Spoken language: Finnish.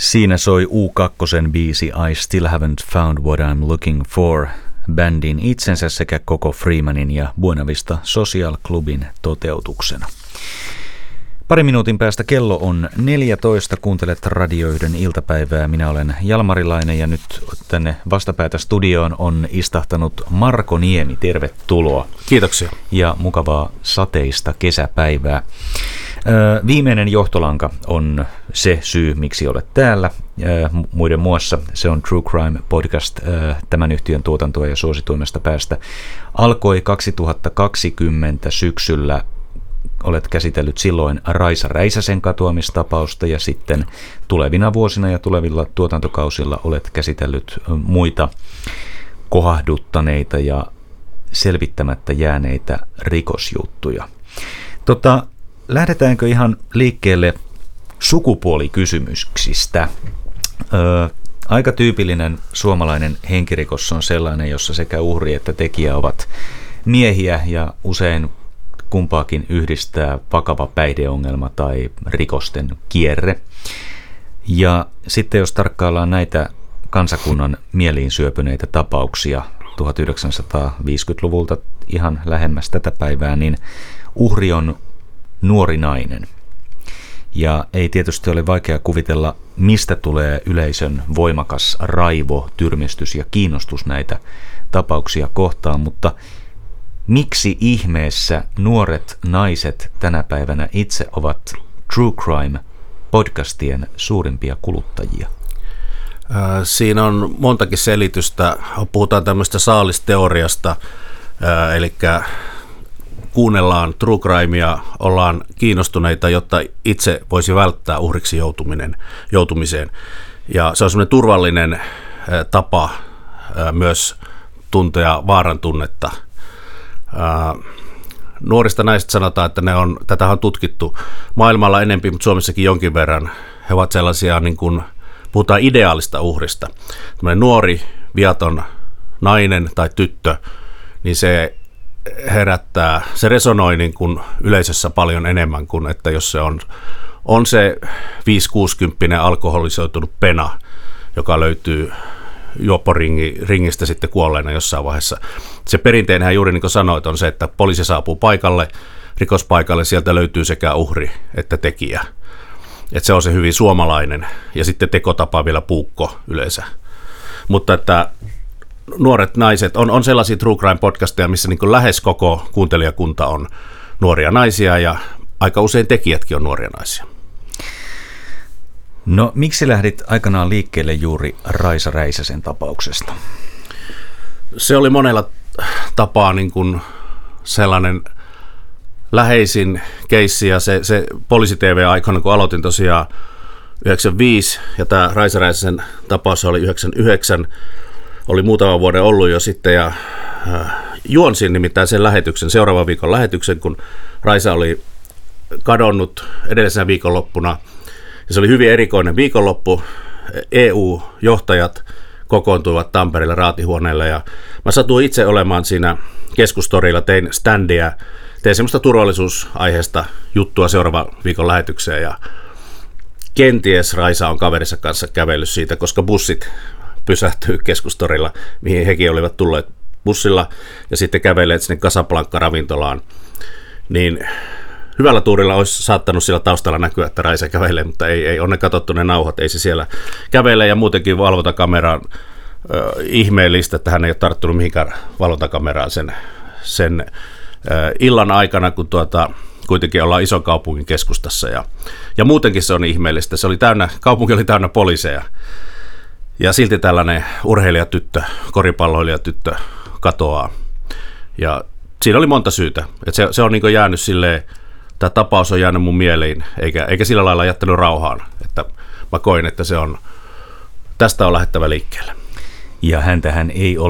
Siinä soi U2 biisi I Still Haven't Found What I'm Looking For bändin itsensä sekä koko Freemanin ja Buena Vista Social Clubin toteutuksena. Pari minuutin päästä kello on 14. Kuuntelet Radio 1 iltapäivää. Minä olen Jalmarilainen ja nyt tänne vastapäätä studioon on istahtanut Marko Niemi. Tervetuloa. Kiitoksia. Ja mukavaa sateista kesäpäivää. Viimeinen johtolanka on se syy, miksi olet täällä. Muiden muassa se on True Crime Podcast, tämän yhtiön tuotantoa ja suosituimmasta päästä. Alkoi 2020 syksyllä. Olet käsitellyt silloin Raisa Räisäsen katoamistapausta ja sitten tulevina vuosina ja tulevilla tuotantokausilla olet käsitellyt muita kohahduttaneita ja selvittämättä jääneitä rikosjuttuja. Lähdetäänkö ihan liikkeelle sukupuolikysymyksistä? Aika tyypillinen suomalainen henkirikos on sellainen, jossa sekä uhri että tekijä ovat miehiä ja usein kumpaakin yhdistää vakava päihdeongelma tai rikosten kierre. Ja sitten jos tarkkaillaan näitä kansakunnan mieliin syöpyneitä tapauksia 1950-luvulta ihan lähemmäs tätä päivää, niin uhri on nuori nainen. Ja ei tietysti ole vaikea kuvitella, mistä tulee yleisön voimakas raivo, tyrmistys ja kiinnostus näitä tapauksia kohtaan, mutta miksi ihmeessä nuoret naiset tänä päivänä itse ovat True Crime podcastien suurimpia kuluttajia? Siinä on montakin selitystä. Puhutaan tämmöistä saalisteoriasta, eli kuunnellaan True Crimea, ollaan kiinnostuneita, jotta itse voisi välttää uhriksi joutumiseen. Ja se on semmoinen turvallinen tapa myös tuntea vaaran tunnetta. Nuorista naisista sanotaan, että tätä on tutkittu maailmalla enemmän, mutta Suomessakin jonkin verran. He ovat sellaisia, niin kuin puhutaan ideaalista uhrista. Tällainen nuori, viaton nainen tai tyttö, niin se herättää, se resonoi niin kuin yleisössä paljon enemmän kuin, että jos se on se 5-60 alkoholisoitunut pena, joka löytyy juopporingistä sitten kuolleena jossain vaiheessa. Se perinteinenhän juuri niin kuin sanoit on se, että poliisi saapuu paikalle, rikospaikalle, sieltä löytyy sekä uhri että tekijä. Että se on se hyvin suomalainen ja sitten tekotapa vielä puukko yleensä. Mutta että nuoret naiset on sellaisia True Crime podcasteja, missä niin kuin lähes koko kuuntelijakunta on nuoria naisia ja aika usein tekijätkin on nuoria naisia. No, miksi lähdit aikanaan liikkeelle juuri Raisa Räisäsen tapauksesta? Se oli monella tapaa niin kuin sellainen läheisin keissi ja se poliisi-TV-aikana, kun aloitin tosiaan 95 ja tämä Raisa Räisäsen tapaus oli 99, oli muutaman vuoden ollut jo sitten ja juonsin nimittäin sen seuraavan viikon lähetyksen, kun Raisa oli kadonnut edellisenä viikonloppuna. Ja se oli hyvin erikoinen viikonloppu. EU-johtajat kokoontuivat Tampereella raatihuoneelle ja mä satuin itse olemaan siinä keskustorilla, tein standia, tein semmoista turvallisuusaiheesta juttua seuraavan viikon lähetykseen ja kenties Raisa on kaverinsa kanssa kävellyt siitä, koska bussit pysähtyy keskustorilla, mihin hekin olivat tulleet bussilla ja sitten kävelleet sinne Casablanca-ravintolaan, niin hyvällä tuurilla olisi saattanut siellä taustalla näkyä, että Raisa kävelee, mutta ei onne katsottu ne nauhat, ei se siellä kävele ja muutenkin valvontakameraan ihmeellistä, että hän ei ole tarttunut mihinkään valvontakameraan sen illan aikana, kun kuitenkin ollaan ison kaupungin keskustassa ja muutenkin se on ihmeellistä. Kaupunki oli täynnä poliiseja ja silti tällainen urheilijatyttö, koripalloilijatyttö katoaa ja siinä oli monta syytä, että se on niin kuin jäänyt silleen. Tämä tapaus on jäänyt mun mieliin, eikä sillä lailla jättänyt rauhaan, että mä koin, että tästä on lähdettävä liikkeelle. Ja häntähän ei ole